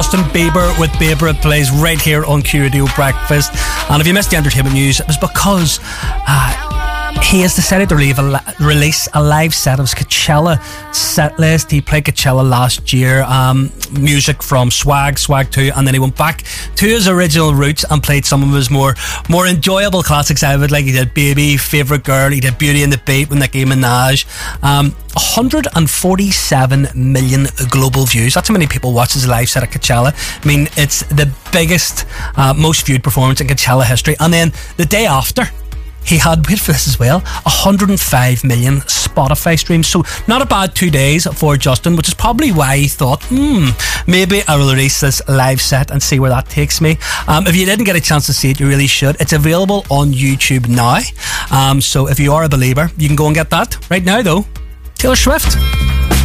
Justin Bieber with Bieber. It plays right here on Q Radio Breakfast. And if you missed the entertainment news, it was because he has decided to release a live set of his Coachella set list. He played Coachella last year, music from Swag 2, and then he went back to his original roots and played some of his more enjoyable classics out of it, like he did Baby, Favourite Girl, he did Beauty and the Beat with Nicki Minaj. 147 million global views. That's how many people watch his live set at Coachella. I mean, it's the biggest, most viewed performance in Coachella history. And then the day after, he had, wait for this as well, 105 million Spotify streams. So not a bad 2 days for Justin, which is probably why he thought, maybe I'll release this live set and see where that takes me. If you didn't get a chance to see it, you really should. It's available on YouTube now. So if you are a believer, you can go and get that right now, though. Taylor Swift.